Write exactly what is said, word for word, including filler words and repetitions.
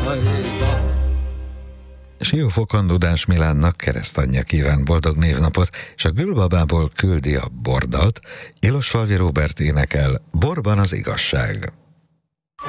Siófokon Dudás Milánnak keresztanyja kíván boldog névnapot, és a Gülbabából küldi a bordalt. Ilosfalvi Róbert énekel Borban az igazság.